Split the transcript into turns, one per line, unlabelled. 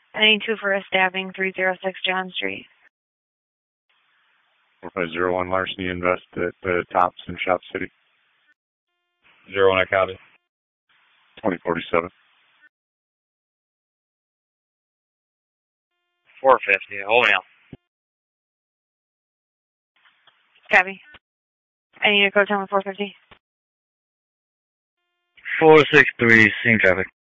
I need 2 for a stabbing, 306 John Street.
4501 larceny invest at Tops in Shop City.
01, I copy.
2047.
450, holding out.
Copy. I need a code time with 450.
463, seeing traffic.